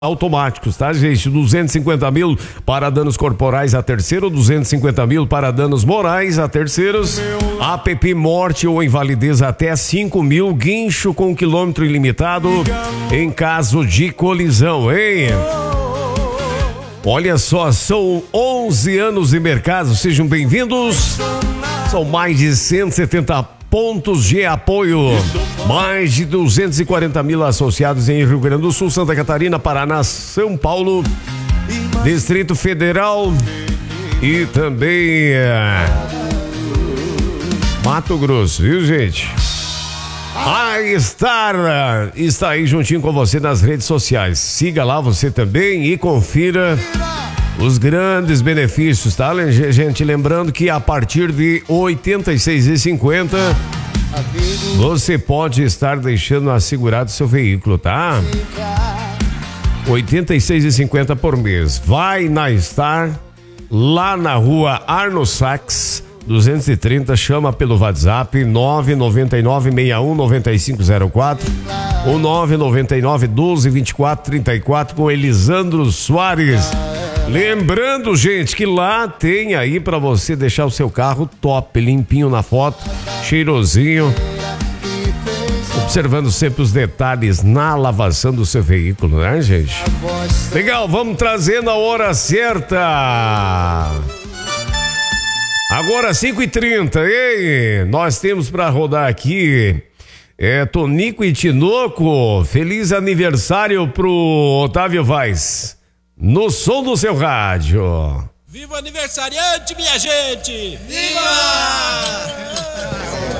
automáticos, tá, gente? 250 mil para danos corporais a terceiro, 250 mil para danos morais a terceiros, APP morte ou invalidez até 5 mil, guincho com quilômetro ilimitado em caso de colisão, hein? Olha só, são 11 anos de mercado, sejam bem-vindos. São mais de 170 pontos de apoio, mais de 240 mil associados em Rio Grande do Sul, Santa Catarina, Paraná, São Paulo, Distrito Federal e também Mato Grosso, viu, gente? A Star está aí juntinho com você nas redes sociais. Siga lá você também e confira os grandes benefícios, tá, gente? Lembrando que a partir de R$ 86,50 você pode estar deixando assegurado seu veículo, tá? R$ 86,50 por mês. Vai na Star, lá na rua Arno Sachs 230, chama pelo WhatsApp 999-61-9504 ou 999-12-24-34 com Elisandro Soares. Lembrando, gente, que lá tem aí pra você deixar o seu carro top, limpinho na foto, cheirosinho, observando sempre os detalhes na lavação do seu veículo, né, gente? Legal, vamos trazer na hora certa. Agora 5h30, ei, nós temos pra rodar aqui Tonico e Tinoco. Feliz aniversário pro Otávio Vaz. No som do seu rádio. Viva o aniversariante, minha gente! Viva!